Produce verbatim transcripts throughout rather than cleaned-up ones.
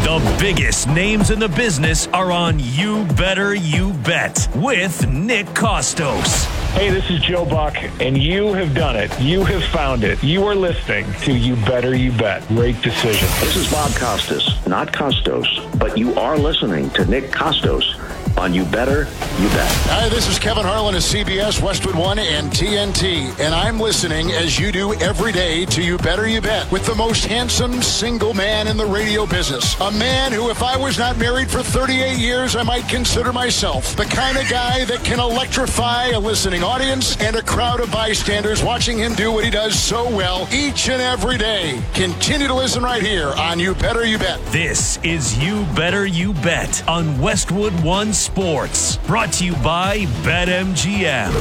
The biggest names in the business are on You Better You Bet with Nick Kostos. Hey, this is Joe Buck, and you have done it. You have found it. You are listening to You Better You Bet. Great decision. This is Bob Costas, not Costos, but you are listening to Nick Kostos on You Better You Bet. Hi, this is Kevin Harlan of C B S, Westwood One, and T N T, and I'm listening, as you do every day, to You Better You Bet with the most handsome single man in the radio business. A man who, if I was not married for thirty-eight years, I might consider myself the kind of guy that can electrify a listening audience and a crowd of bystanders watching him do what he does so well each and every day. Continue to listen right here on You Better You Bet. This is You Better You Bet on Westwood One Sports, brought to you by BetMGM.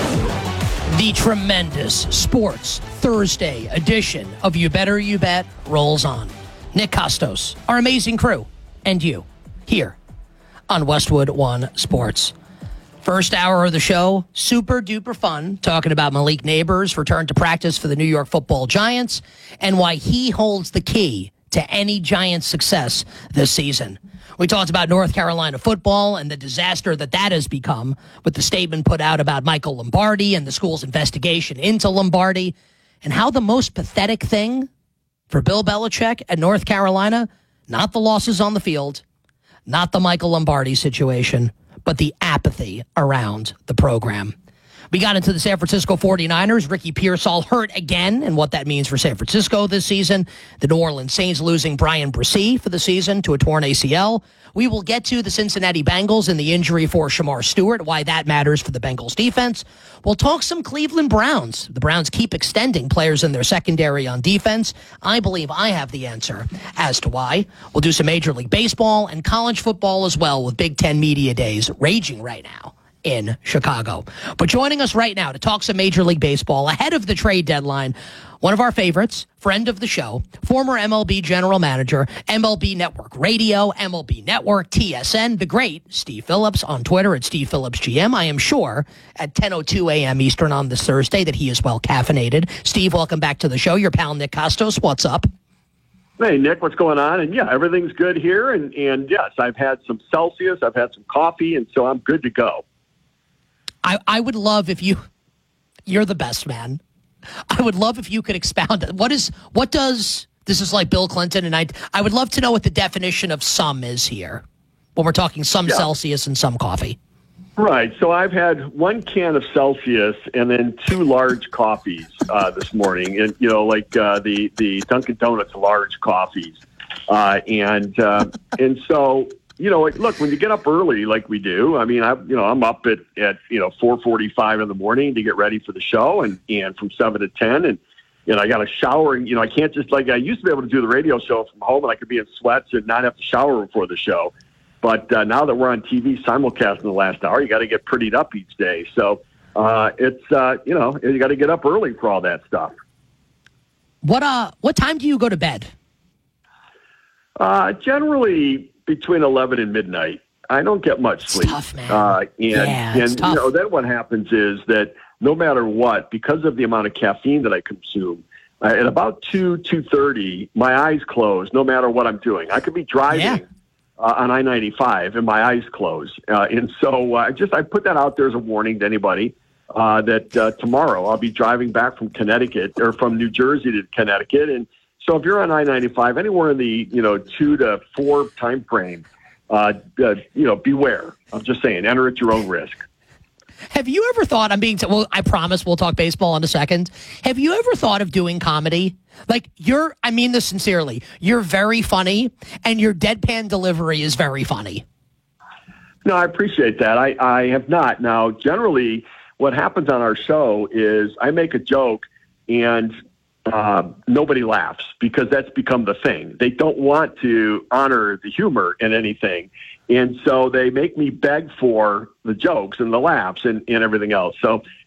The tremendous Sports Thursday edition of You Better You Bet rolls on. Nick Kostos, our amazing crew, and you here on Westwood One Sports. First hour of the show, super duper fun, talking about Malik Neighbors' return to practice for the New York Football Giants and why he holds the key to any Giants' success this season. We talked about North Carolina football and the disaster that that has become with the statement put out about Michael Lombardi and the school's investigation into Lombardi, and how the most pathetic thing for Bill Belichick at North Carolina, not the losses on the field, not the Michael Lombardi situation, but the apathy around the program. We got into the San Francisco forty-niners, Ricky Pearsall hurt again, and what that means for San Francisco this season. The New Orleans Saints losing Brian Bresee for the season to a torn A C L. We will get to the Cincinnati Bengals and the injury for Shamar Stewart, why that matters for the Bengals defense. We'll talk some Cleveland Browns. The Browns keep extending players in their secondary on defense. I believe I have the answer as to why. We'll do some Major League Baseball and college football as well, with Big Ten Media Days raging right now in Chicago. But joining us right now to talk some Major League Baseball ahead of the trade deadline, one of our favorites, friend of the show, former M L B general manager, M L B Network Radio, M L B Network, T S N, the great Steve Phillips on Twitter at Steve Phillips G M. I am sure at ten oh two a.m. Eastern on this Thursday that he is well caffeinated. Steve, welcome back to the show. Your pal Nick Kostos, what's up? Hey, Nick, what's going on? And yeah, everything's good here. And, and yes, I've had some Celsius, I've had some coffee, and so I'm good to go. I, I would love if you, you're the best, man. I would love if you could expound. What is, what does, this is like Bill Clinton, and I, I would love to know what the definition of some is here when we're talking some yeah. Celsius and some coffee. Right. So I've had one can of Celsius and then two large coffees uh, this morning. And, you know, like uh, the, the Dunkin' Donuts large coffees. Uh, and, uh, and so, you know, look, when you get up early like we do, I mean, I, you know, I'm up at, at you know, four forty-five in the morning to get ready for the show, and, and from seven to ten, and, you know, I got to shower, and, you know, I can't just, like, I used to be able to do the radio show from home, and I could be in sweats and not have to shower before the show. But uh, now that we're on T V simulcast in the last hour, you got to get prettied up each day. So uh, it's, uh, you know, you got to get up early for all that stuff. What, uh, what time do you go to bed? Uh, generally between eleven and midnight. I don't get much sleep. It's tough, man. Uh, and yeah, and you know, then what happens is that no matter what, because of the amount of caffeine that I consume, uh, at about two, two thirty, my eyes close no matter what I'm doing. I could be driving yeah. uh, on I ninety-five and my eyes close. Uh, and so I uh, just I put that out there as a warning to anybody uh, that uh, tomorrow I'll be driving back from Connecticut or from New Jersey to Connecticut. And so if you're on I ninety-five, anywhere in the, you know, two to four time frame, uh, uh, you know, beware. I'm just saying, enter at your own risk. Have you ever thought, I'm being, t- well, I promise we'll talk baseball in a second. Have you ever thought of doing comedy? Like, you're, I mean this sincerely, you're very funny, and your deadpan delivery is very funny. No, I appreciate that. I, I have not. Now, generally, what happens on our show is I make a joke, and Uh, nobody laughs because that's become the thing. They don't want to honor the humor in anything. And so they make me beg for the jokes and the laughs and, and everything else. So